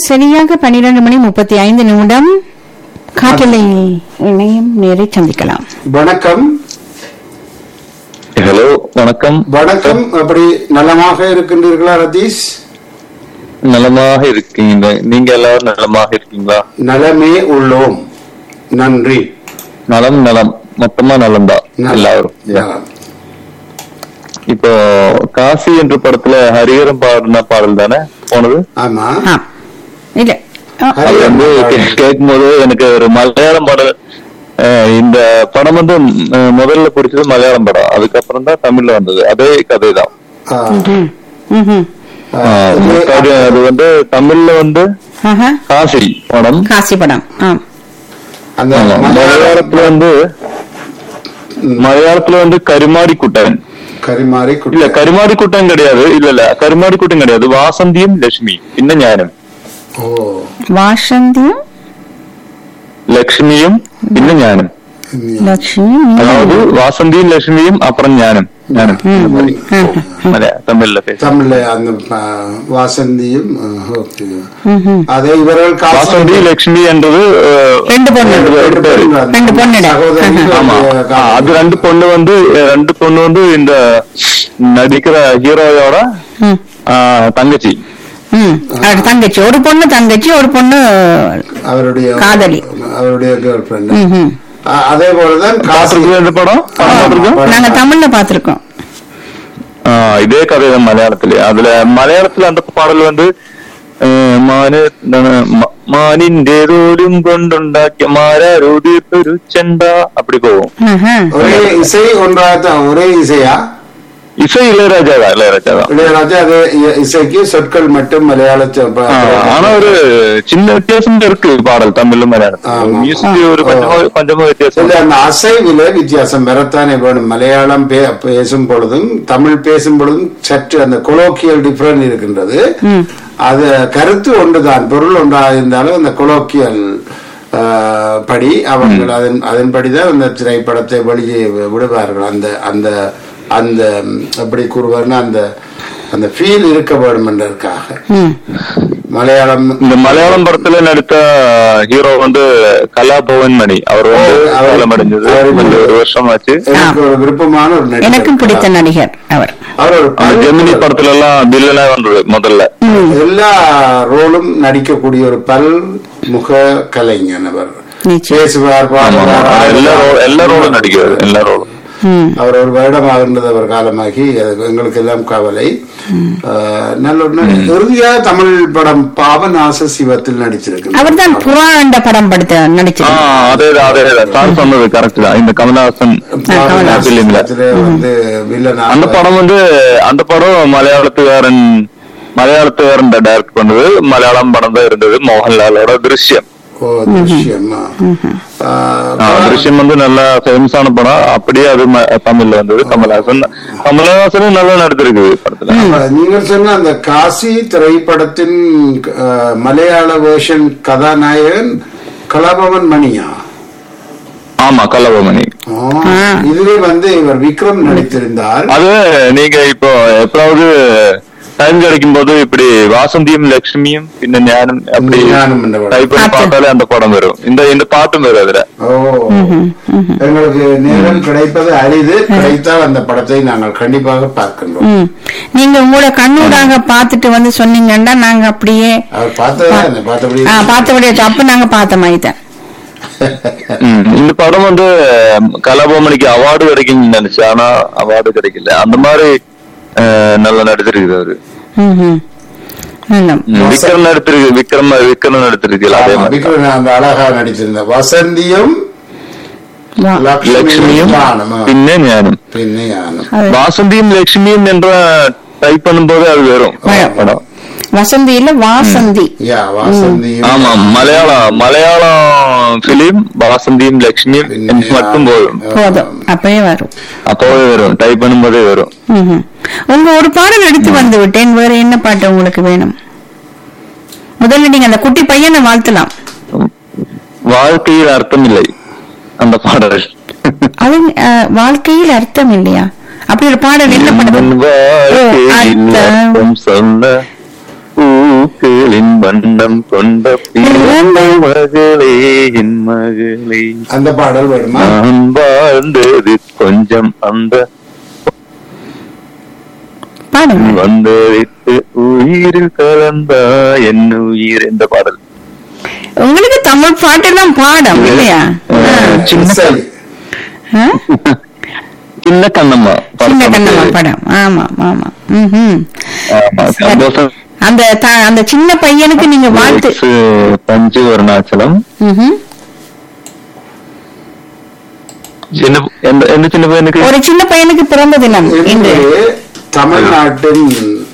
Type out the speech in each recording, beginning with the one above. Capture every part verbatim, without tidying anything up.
சரியாக பன்னிரண்டு மணி முப்பத்தி ஐந்து நிமிடம். காற்றலை இணையம் நேரை சந்திக்கலாம். வணக்கம். ஹலோ, வணக்கம். வணக்கம். அப்படி நலமாக இருக்கின்றீர்களா ரதீஷ்? நலமாக இருக்கீங்க. நீங்க எல்லாரும் நலமாக இருக்கீங்களா? நலமே உள்ளோம், நன்றி. நலம் நலம் மொத்தமா நலம்தான் எல்லாரும். நலம். இப்போ காசி என்ற படத்துல ஹரிஹரம் பாடின பாடல் தானே போனது? ஆமா. ஆ, இல்ல ஆ, அது வந்து கேட்கும் போது எனக்கு ஒரு மலையாளம் பாடல். அஹ் இந்த படம் வந்து அஹ் முதல்ல பிடிச்சது மலையாளம் படம், அதுக்கப்புறம் தான் தமிழ்ல வந்தது. அதே கதை தான். ஆ. ம்ஹும், ம்ஹும். அது வந்து தமிழ்ல வந்து ஆஹா, காசி படம். காசி படம். ஆ. அந்த ஆமா. மலையாளத்துல வந்து மலையாளத்துல வந்து கரிமாடி குட்டன். கரிமாரி இல்ல, குட்டி. கரிமாடி கூட்டம் கிடையாது. இல்ல இல்ல கரிமாடி கூட்டம் கிடையாது. வாசந்தியும் லட்சுமி പിന്നെ ഞാനും. ஓ, வாசந்தியும் லட்சுமியும் പിന്നെ ഞാനും. லட்சுமி. அதாவது வாசந்தியும் லட்சுமியும் அப்புறம் ஞானம் ஞானம் இந்த மாதிரி. மலையா தமிழ்ல பேச தமிழ்ல அந்த ஆ, வாசந்தியும் ஆ, ஓகே. அதே இவர்கள் காசி- வாசந்தி லட்சுமி என்றது அஹ், ரெண்டு பொண்ணு. ரெண்டு ரெண்டு பேரு. பேரும் ரெண்டு பொண்ணுடா. சகோதரிகள் ஆமா. கா- ஆ, அது ரெண்டு பொண்ணு வந்து ரெண்டு பொண்ணு வந்து இந்த நடிக்கிற ஹீரோயோட ம், ஆஹ், தங்கச்சி. ம். அவரோட தங்கச்சி, ஒரு பொண்ணு தங்கச்சி, ஒரு பொண்ணு அவருடைய காதலி. அவருடைய கேர்ள் ஃபிரெண்ட். ம்ஹும். அதே போலதான் காசி. பாத்திருக்கீங்க இந்த படம்? படம் பாத்திருக்கோம். நாங்க தமிழ்ல பாத்திருக்கோம். ஆஹ் இதே கதை தான் மலையாளத்திலே. அதுல மலையாளத்துல அந்த பாடல் வந்து ஆஹ் മാന് എന്താണ് മ- മാനിന്റെ തോലും കൊണ്ടുണ്ടാക്കിയ മാരാരോതിയൊരു ചെണ്ട அப்படி போகும். ஆஹா. ஒரே இசை ஒன்றாகத்தான், ஒரே இசையா? இசை இளையராஜாவா இளையராஜாவா இளையராஜா. அது இ- இசைக்கு சொற்கள் மட்டும் மலையாள சொ- ப- ஆனா ஒரு சின்ன வித்தியாசம் இருக்கு பாடல் தமிழும் மலையாளம். ஆமா. மியூசிக் ஒரு கொஞ்சமா கொஞ்சமா வித்தியாசம். இல்ல, அந்த அசைவில வித்தியாசம் வரத்தானே வேணும். மலையாளம் பே- பேசும் பொழுதும் தமிழ் பேசும் பொழுதும் சற்று அந்த கொலோக்கியல் டிஃபரன்ஸ் இருக்கின்றது. அது கருத்து ஒன்றுதான், பொருள் ஒன்றாக இருந்தாலும் அந்த கொலோக்கியல் படி அவர்கள் அதன் அதன்படிதான் அந்த திரைப்படத்தை வெளியே விடுவார்கள். அந்த அந்த அந்த எப்படி கூறுவார்னா அந்த அந்த ஃபீல் இருக்க வேண்டும் என்றதற்காக. மலையாளம் இந்த மலையாளம் படத்துல நடித்த ஹீரோ வந்து கலாபவன் மணி. அவர் வந்து அவர் காலம் அடைஞ்சது கொஞ்சம் ஒரு வருஷம் ஆச்சு. எனக்கு ஒரு விருப்பமான ஒரு நடிகர். எனக்கும் பிடித்த நடிகர் அவர். அவர் ஒரு அந்த ஜெமினி படத்துல எல்லாம் வில்லனா வந்தது முதல்ல. எல்லா ரோலும் நடிக்கக்கூடிய ஒரு பல் முக கலைஞன் அவர். நிச்சயம். பேசுவார், ஆமா, பாடுவார், எல்லா ரோ- எல்லா ரோலும் நடிக்கிறாரு. எல்லா ரோலும். ம். அவர் ஒரு வருடமாகின்றது அவர் காலமாகி. அது எங்களுக்கு எல்லாம் கவலை. ஆஹ், நல்ல ஒரு நடி- இறுதியாக தமிழ் படம் பாவநாச சிவத்தில் நடிச்சிருக்கு. அவர் தான் புறா என்ற படம் படுத்த ஆஹ் நடிச்சிருக்கார். அதேதான் அதேதான் சார் சொன்னது கரெக்ட் தான். இந்த கமலஹாசன் பாவநாச பிலிம்ல சிவத்திலே வந்து வில்லனாக அந்த படம் வந்து அந்த படம் மலையாளத்துக்காரன் மலையாளத்துக்காரன் டைரக்ட் பண்ணது. மலையாளம் படம் தான் இருந்தது. மோகன்லாலோட திருஷ்யம். ஓ, திருஷ்யமா. ஆஹ், ஆஹ் திருஷ்யம் வந்து நல்ல ஃபேமஸான படம். அப்படியே அது ம- தமிழ்ல வந்தது. கமலஹாசன் கமலஹாசனும் நல்லா நடித்திருக்கு படத்துல. அப்ப நீங்கள் சொன்ன அந்த காசி திரைப்படத்தின் அஹ், மலையாள வேர்ஷன் கதாநாயகன் கலாபவன் மணியா? ஆமா, கலவமணி. ஆ, இதுவே வந்து இவர் விக்ரம் நடித்திருந்தார். அது நீங்க இப்போ எப்பயாவது டைம் கிடைக்கும் போது இப்படி வாசந்தியும் லட்சுமியும் பின்ன ஞானம் அப்படி ஞானம் என்ற படம். டைப் பண்ணி பார்த்தாலே அந்த படம் வரும். இந்த இந்த பாட்டும் வரும் அதுல. ஓ, எங்களுக்கு நேரம் கிடைப்பது அரிது. கிடைத்தால் அந்த படத்தை நாங்கள் கண்டிப்பாக பார்க்கின்றோம். ம். நீங்க உங்களோட கண்ணூடாக பார்த்துட்டு வந்து சொன்னீங்கன்னா நாங்க அப்படியே அவர் பார்த்ததா பார்த்தபடி ஆ, பார்த்தபடியே அப்ப நாங்க பார்த்த மாதிரி தான். ம். இந்த படம் வந்து கலாபவமணிக்கு அவார்டு கிடைக்கும் நினைச்சு, ஆனா அவார்டு கிடைக்கல. அந்த மாதிரி அஹ், நல்லா நடிச்சிருக்கு அவரு. ம்ஹும். நல்ல. ம். விக்ரம் நடித்திருக்கு. விக்ரம் விக்ரம் நடித்திருக்கு அதே மாதிரி. விக்ரம் அந்த அழகா நடித்திருந்த வசந்தியும் வா. லட்சுமியும் ஞானம். பின்ன ஞானம். பின்ன ஞானம். அது வாசந்தியும் லட்சுமியும் என்ற டைப் பண்ணும்போது அது வரும் வரும். படம். வசந்தி இல்ல வாசந்தி. யா, வாசந்தியும் ஆமா, மலையாளம் மலையாளம் பிலிம் வாசந்தியும் லட்சுமியும் எனக்கு மட்டும் போதும். போதும், அப்பயே வரும். அப்பவே வரும். டைப் பண்ணும்போதே வரும். ம்ஹும். உங்க ஒரு பாடல் எடுத்து வந்து விட்டேன். வேற என்ன பாட்டு உங்களுக்கு வேணும்? முதல்ல நீங்க அந்த குட்டி பையனை வாழ்த்தலாம். வாழ்க்கையில் அர்த்தம் இல்லை அந்த பாடல். அது அஹ், வாழ்க்கையில் அர்த்தம் இல்லையா? அப்படி ஒரு பாடல் என்ன என் பண்ணுது? வாழ்க்கையில் அர்த்தம் சொல்ல பூக்களின் வண்ணம் கொண்ட பிறந்த மகளே என் மகளே. அந்த பாடல் வேணுமா? நான் வாழ்ந்தது கொஞ்சம் அந்த பாடுங்க. வந்தரித்து உயிரில் கலந்தா என் உயிர். இந்த பாடல் உங்களுக்கு தமிழ் பாட்டெல்லாம் பாடம் இல்லையா? சின்ன சரி. ஆ? சின்ன கண்ணம்மா சின்ன கண்ணம்மா படம். ஆமா ஆமா. ம்ஹும். ஆமா, சந்தோஷம். அந்த த- அந்த சின்ன பையனுக்கு நீங்க வாழ்த்து. எக்ஸ் பஞ்சு அருணாச்சலம். ம்ஹும். சின்ன எந்த எந்த சின்ன பையனுக்கு? ஒரு சின்ன பையனுக்கு பிறந்த தினம் இன்று இன்று. தமிழ்நாட்டின்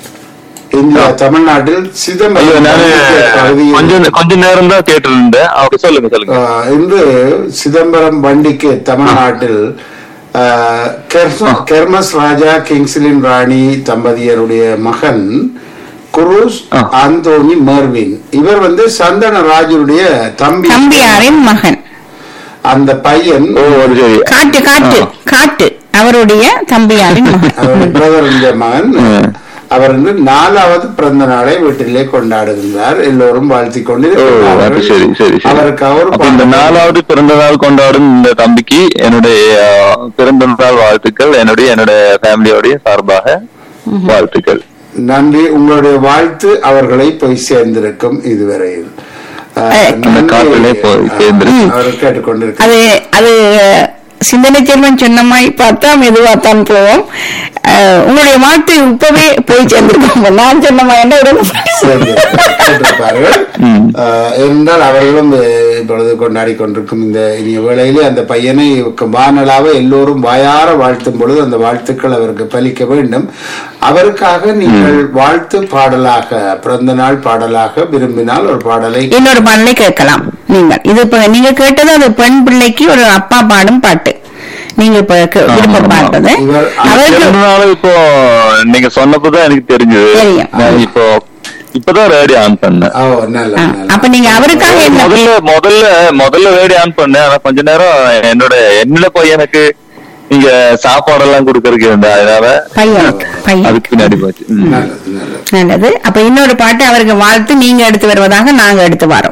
இந்த தமிழ்நாட்டில் ஐயோ, சிதம்பரம் நானு பகுதியில் கொஞ்சம் கொஞ்ச நேரம் தான் கேட்டிருந்தேன். அப்படி சொல்லுங்க சொல்லுங்க. ஆஹ், இன்று சிதம்பரம் வண்டிக்கு தமிழ்நாட்டில் ஆஹ், கெர்ம- கெர்மஸ் ராஜா கிங்ஸ்லின் ராணி தம்பதியருடைய மகன் குரூஸ் ஆ. Anthony Marvin. இவர் வந்து சந்தனராஜனுடைய தம்பி. தம்பியாரின் மகன். அந்த பையன் ஓ அது சரி. காட்டு காட்டு ஆ. காட்டு அவருடைய தம்பியாரின் மகன். அவருடைய பிரதருடைய மகன். ம். அவர் வந்து நாலாவது பிறந்த நாளை வீட்டிலே கொண்டாடுகின்றார். எல்லோரும் வாழ்த்தி ஓ அது கொண்டு சரி சரி சரி. அவருக்கு அவர் அப்ப இந்த நாலாவது பிறந்த நாள் கொண்டாடும் இந்த தம்பிக்கு என்னுடைய அஹ், பிறந்த நாள் வாழ்த்துக்கள். என்னுடைய என்னுடைய ஃபேமிலியோடைய சார்பாக வாழ்த்துக்கள். நன்றி. உங்களுடைய வாழ்த்து அவர்களை போய் சேர்ந்திருக்கும் இதுவரையில். ஆஹ், அந்த நன்றி. காட்டிலே போய் சேர்ந்திருக்கும். அவர் கேட்டுக்கொண்டிருக்க அது அது சிந்தனை செல்வன் சொன்ன மாதிரி பார்த்தா மெதுவாத்தான் போவோம். அஹ், உங்களுடைய வாழ்த்து இப்பவே போய் சேர்ந்திருக்கோம். நான் சொன்ன மாதிரி சரி, கேட்டிருப்பார்கள். ம். ஆஹ், என்றால் அவர்களும் அஹ், இப்பொழுது கொண்டாடி கொண்டிருக்கும் இந்த இனிய வேளையிலே அந்த பையனை வானலாக எல்லோரும் வாயார வாழ்த்தும் பொழுது அந்த வாழ்த்துக்கள் அவருக்கு பலிக்க வேண்டும். அவருக்காக நீங்கள் வாழ்த்து பாடலாக பிறந்த நாள் பாடலாக விரும்பினால் ஒரு பாடலை இன்னொரு பாடலை கேட்கலாம். நீங்கள் இது இப்ப நீங்க கேட்டது அது பெண் பிள்ளைக்கு ஒரு அப்பா பாடும் பாட்டு. நீங்க இப்ப கே- விருப்ப பாடுறது இவர் அவருக்கு பிறந்த நாள் இப்போ நீங்க சொன்னப்பதான் எனக்கு தெரிஞ்சது. தெரியும். நான் இப்போ இப்பதான் ரேடியோ ஆன் பண்ணேன். ஓ, நல்ல ஆ, நல்ல. அப்ப நீங்க அவருக்காக என்ன முதல்ல முதல்ல முதல்ல ரேடியோ ஆன் பண்ணேன். ஆனா கொஞ்ச நேரம் என்னோட என்னோட பையனுக்கு நீங்க சாப்பாடெல்லாம் கொடுக்கறதுக்கு இருந்தா, அதனால பையன் பையன் அதுக்கு பின்னாடி போச்சு. ம். நல்லது நல்லது. நல்லது. அப்ப இன்னொரு பாட்டு அவருக்கு வாழ்த்து நீங்க எடுத்து வருவதாக நாங்க எடுத்து வரோம்.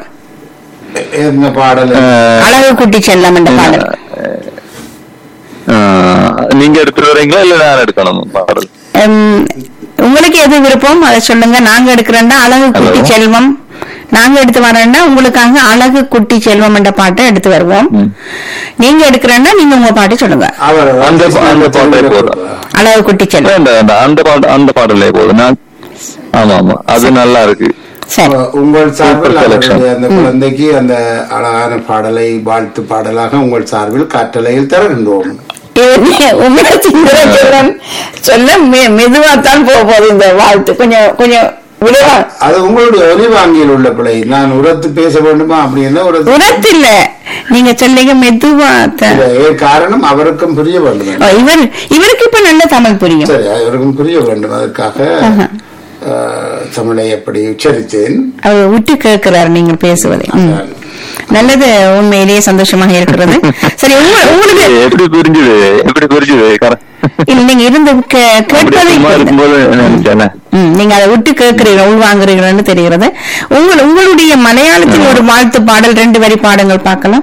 என்ன பாடல்? அஹ், அழகு குட்டி செல்லம் என்ற பாடல். அஹ், நீங்க எடுத்துட்டு வரீங்களா இல்ல நான் எடுக்கணும் பாடல்? உம், உங்களுக்கு எது விருப்பம் அதை சொல்லுங்க. நாங்க எடுக்கிறோம்னா அழகு குட்டி Hello. செல்வம். நாங்க எடுத்து வரோம்னா உங்களுக்காக அழகு குட்டி செல்வம் என்ற பாட்டை எடுத்து வருவோம். ம். நீங்க எடுக்கிறோம்னா நீங்க உங்க பாட்டு சொல்லுங்க. அவர் அந்த அந்த பாடலே போதும். அழகு குட்டி செல்வம். வேண்டாம் வேண்டாம், அந்த பாட்டு அந்த பாடலே போதும். நான் ஆமா ஆமா அது நல்லா இருக்கு. சரி. உங்கள் சார்பில் Super selection. அவருடைய அந்த குழந்தைக்கு அந்த அழகான பாடலை வாழ்த்து பாடலாக உங்கள் சார்பில் காற்றலையில் தருகின்றோம். இது உங்களை சிந்தனை செல்வம் சொல்ல மெ- மெதுவாத்தான் போக போகுது இந்த வாழ்த்து. கொஞ்சம் கொஞ்சம் விடுவா. அது உங்களுடைய ஒலிவாங்கியில் உள்ள பிழை. நான் உரத்து பேச வேண்டுமா அப்படின்னா உரத்து உரத்து இல்ல, நீங்க சொல்லிங்க மெதுவாத்தான். இல்ல, ஏன் காரணம் அவருக்கும் புரிய வேண்டும். ஓ, இவர் இவருக்கு இப்ப நல்ல தமிழ் புரியும். சரி, அவருக்கும் புரிய வேண்டும். அதற்காக ஆஹா. ஆஹ், தமிழை எப்படி உச்சரித்தேன். அவர் விட்டு கேட்கிறார் நீங்கள் பேசுவதை. ம். நல்லது, உண்மையிலேயே சந்தோஷமாக இருக்கிறது. சரி, உங்க- உங்களுக்கு எப்படி புரிஞ்சுது எப்படி புரிஞ்சுது கர- இல்ல, நீங்க இருந்து கே- அப்படி கேட்பதை சும்மா இருக்கும்போது நினைச்சேன். ம், நீங்க அதை விட்டு கேட்கிறீங்க, உள்வாங்குறீங்கன்னு தெரிகிறது. உங்கள் உங்களுடைய மலையாளத்தில் ஒரு வாழ்த்து பாடல் ரெண்டு வரி பாடுங்கள் பார்க்கலாம்.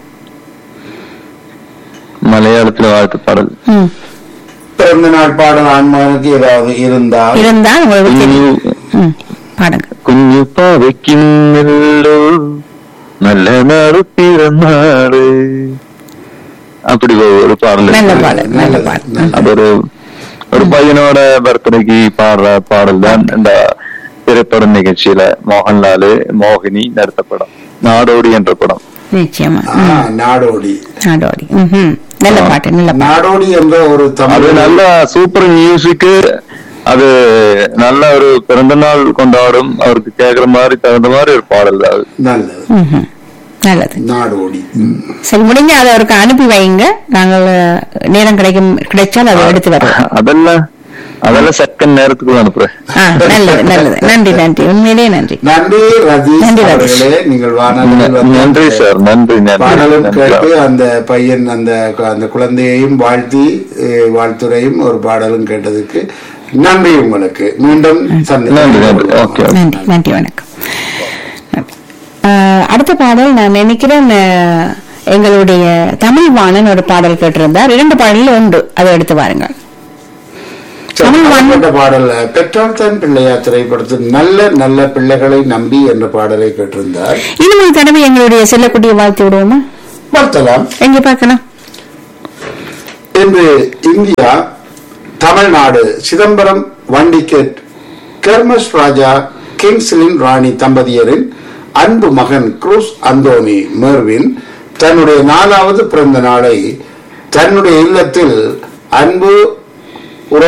மலையாளத்துல வாழ்த்து பாடல். ம். பிறந்த நாள் பாடல் ஆண்மகனுக்கு ஏதாவது இருந்தால் இருந்தால் உங்களுக்கு தெரியும். ம், பாடுங்க. കുഞ്ഞു പാവയ്ക്കുന്നല്ലോ നല്ല നാട് പിറന്നാട്. அப்படி ஒரு பாடல். நல்ல பாடல், நல்ல பாடல். அது ஒரு ஒரு பையனோட பர்த்டேக்கு பாடுற பாடல் தான் இந்த திரைப்பட நிகழ்ச்சியில மோகன்லாலு மோகினி நடித்த படம் நாடோடி என்ற படம். நிச்சயமா. ஆஹ், நாடோடி. நாடோடி. ம்ஹும். நல்ல பாட்டு, நல்ல பாட்டு. நாடோடி என்ற ஒரு அது தமிழ் நல்ல சூப்பர் மியூசிக். அது நல்ல ஒரு பிறந்த நாள் கொண்டாடும் அவருக்கு கேக்குற மாதிரி தகுந்த மாதிரி ஒரு பாடல் தான் அது. நல்லது. ம்ஹும். நல்லது. நாடோடி. ம். சரி, முடிஞ்ச அதை அவருக்கு அனுப்பி வைங்க. நாங்கள் அஹ், நேரம் கிடைக்கும் கிடைச்சால் அதை எடுத்து வருவோம். அதெல்லாம் அதெல்லாம் செகண்ட் நேரத்துக்கு அனுப்புறேன். ஆ, நல்லது நல்லது. நன்றி நன்றி, உண்மையிலேயே நன்றி. நன்றி ரதீஷ் நன்றி, ரதீஷ். அவர்களே. நீங்கள் வானொலியில் வந்து நன்றி சார், நன்றி பாடலும் கேட்டு நன்றி. அந்த பையன் அந்த அந்த குழந்தையையும் வாழ்த்தி அஹ், வாழ்த்துரையும் ஒரு பாடலும் கேட்டதுக்கு நன்றி. உங்களுக்கு மீண்டும் நன்றி நன்றி. சந்திப்போம். ஓகே. நன்றி நன்றி, வணக்கம். அஹ், அடுத்த பாடல் நான் நினைக்கிறேன் அஹ், எங்களுடைய தமிழ் வாணன் ஒரு பாடல் கேட்டிருந்தார். இரண்டு பாடலில் உண்டு, அதை எடுத்து பாருங்கள். தமிழ் வாணன் என்ற பாடல் பெற்றால் தான் பிள்ளையா திரைப்படத்தில் நல்ல நல்ல பிள்ளைகளை நம்பி என்ற பாடலை கேட்டிருந்தார். இன்னும் ஒரு தடவை எங்களுடைய செல்லக்குட்டியை வாழ்த்து விடுவோமா? பார்த்தலாம். எங்க பார்க்கலாம். இன்று இந்தியா தமிழ்நாடு சிதம்பரம் வண்டிகேட் கெர்மஸ் ராஜா கிங்ஸ்லின் ராணி தம்பதியரின் அன்பு மகன் குரூஸ் அந்தோனி மெர்வின் தன்னுடைய நாலாவது பிறந்த நாளை தன்னுடைய இல்லத்தில் அன்பு